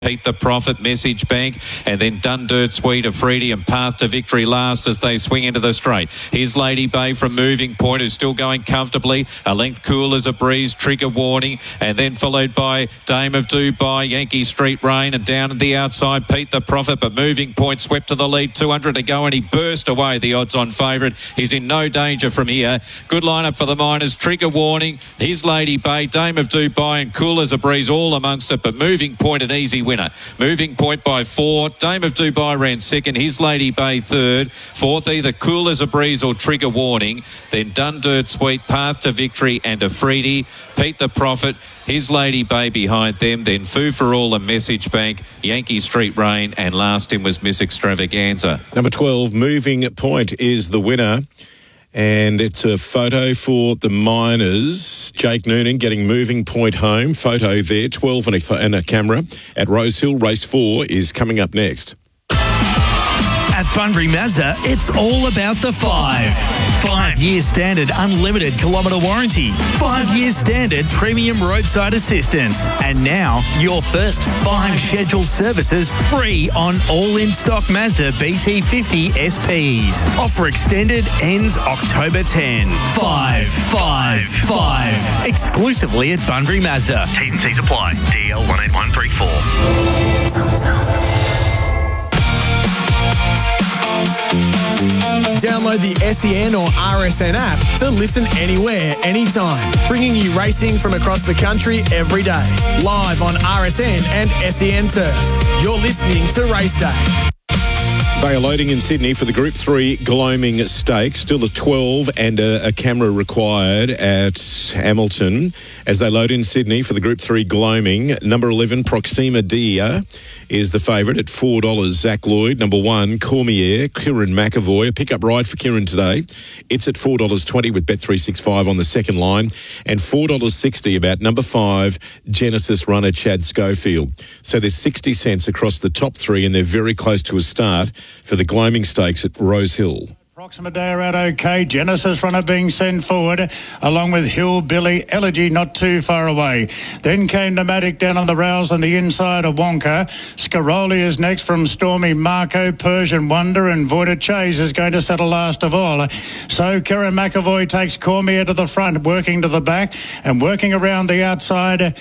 Pete the Prophet, Message Bank, and then Dundirt, Sweet, Afridi and Path to Victory last as they swing into the straight. Here's Lady Bay from Moving Point, who's still going comfortably. A length Cool as a Breeze, Trigger Warning, and then followed by Dame of Dubai, Yankee Street Rain, and down at the outside, Pete the Prophet, but Moving Point swept to the lead, 200 to go, and he burst away, the odds-on favourite. He's in no danger from here. Good lineup for the Miners, Trigger Warning, here's Lady Bay, Dame of Dubai, and Cool as a Breeze all amongst it, but Moving Point an easy winner. Moving Point by 4. Dame of Dubai ran second. His Lady Bay third. Fourth, either Cool as a Breeze or Trigger Warning. Then Dundirt Sweet, Path to Victory and Afridi. Pete the Prophet, his Lady Bay behind them. Then Foo for All and Message Bank, Yankee Street Rain, and last in was Miss Extravaganza. Number 12, Moving Point is the winner. And it's a photo for the Miners. Jake Noonan getting Moving Point home. Photo there, 12 and a camera at Rosehill. Race 4 is coming up next. At Bunbury Mazda, it's all about the 5. 5 years standard unlimited kilometre warranty. 5 years standard premium roadside assistance. And now, your first 5 scheduled services free on all in-stock Mazda BT50 SPs. Offer extended ends October 10. 5. Exclusively at Bunbury Mazda. T's and C's apply. DL 18134. Download the SEN or RSN app to listen anywhere, anytime, bringing you racing from across the country every day. Live on RSN and SEN Turf. You're listening to Race Day. They are loading in Sydney for the Group 3 Gloaming Stakes. Still a 12 and a camera required at Hamilton as they load in Sydney for the Group 3 Gloaming. Number 11, Proxima Dia, is the favourite at $4. Zach Lloyd. Number 1, Cormier, Kieran McAvoy. A pickup ride for Kieran today. It's at $4.20 with Bet365 on the second line. And $4.60 about number 5, Genesis runner Chad Schofield. So there's 60 cents across the top 3 and they're very close to a start for the Gloaming Stakes at Rosehill. Proxima Day are out okay. Genesis runner being sent forward, along with Hillbilly Elegy not too far away. Then came Nomadic down on the rails on the inside of Wonka. Scaroli is next from Stormy Marco. Persian Wonder and Voida Chase is going to settle last of all. So Kieran McAvoy takes Cormier to the front, working to the back and working around the outside.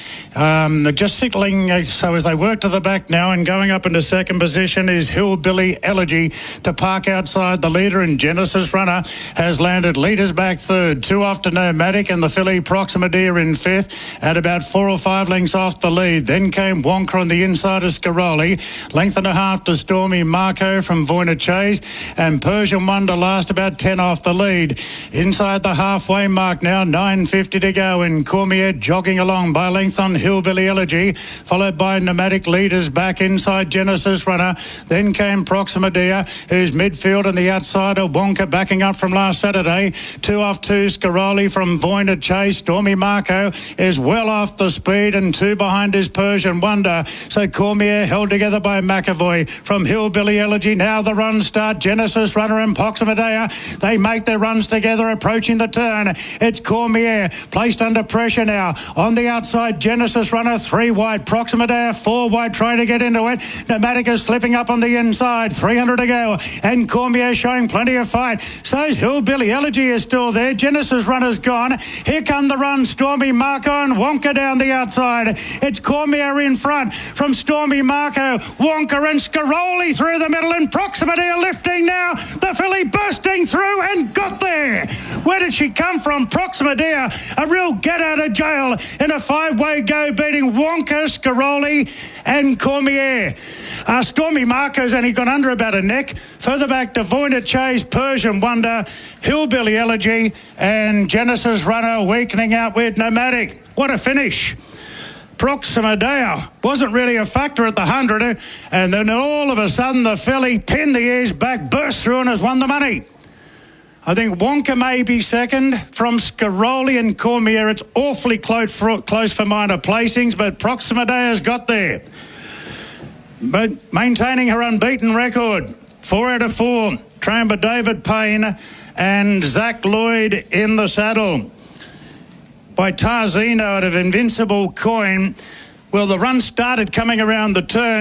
Just signalling, so as they work to the back now and going up into second position is Hillbilly Elegy to park outside the leader, and Genesis runner has landed leaders back third. 2 off to Nomadic and the filly Proxima Dia in fifth at about 4 or 5 lengths off the lead. Then came Wonka on the inside of Scaroli. Length and a half to Stormy Marco from Voina Chase, and Persian Wonder last about 10 off the lead. Inside the halfway mark now, 9.50 to go, and Cormier jogging along by length on Hillbilly Elegy, followed by Nomadic leaders back inside Genesis runner. Then came Proxima Dia, who's midfield on the outside of Wonka backing up from last Saturday. 2 off to Scaroli from Voina Chase. Stormy Marco is well off the speed, and 2 behind is Persian Wonder. So Cormier held together by McAvoy from Hillbilly Elegy. Now the runs start. Genesis runner and Proxima Dia, they make their runs together approaching the turn. It's Cormier placed under pressure now. On the outside, Genesis runner 3 wide. Proxima Dia 4 wide trying to get into it. Nomadic is slipping up on the inside. 300 to go, and Cormier showing plenty of fight. So's Hillbilly Elegy is still there. Genesis runner's gone. Here come the run. Stormy Marco and Wonka down the outside. It's Cormier in front from Stormy Marco. Wonka and Scaroli through the middle, and Proxima Dia lifting now. The filly bursting through and got there. Where did she come from? Proxima Dia, a real get out of jail in a 5-way go, beating Wonka, Scaroli and Cormier. Stormy Marco's only gone under about a neck. Further back to Voina Chase, Persian Wonder, Hillbilly Elegy and Genesis runner weakening out with Nomadic. What a finish. Proxima Dia wasn't really a factor at the 100, and then all of a sudden the filly pinned the ears back, burst through and has won the money. I think Wonka may be second from Scaroli and Cormier. It's awfully close for minor placings, but Proxima Dia's got there. But maintaining her unbeaten record, 4 out of 4. Trained by David Payne and Zach Lloyd in the saddle. By Tarzino out of Invincible Coin. Well, the run started coming around the turn.